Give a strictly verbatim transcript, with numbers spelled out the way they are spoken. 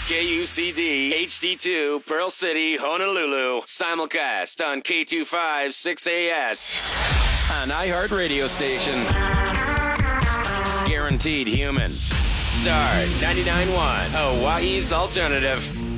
K U C D H D two, Pearl City, Honolulu. Simulcast on K two fifty-six A S. An iHeart radio station. Guaranteed human. Star ninety-nine point one, Hawaii's alternative.